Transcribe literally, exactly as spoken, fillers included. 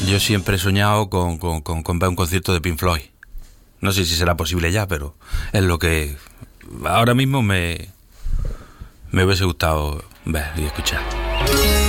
Yo siempre he soñado con, con, con, con ver un concierto de Pink Floyd. No sé si será posible ya, pero es lo que ahora mismo me, me hubiese gustado ver y escuchar.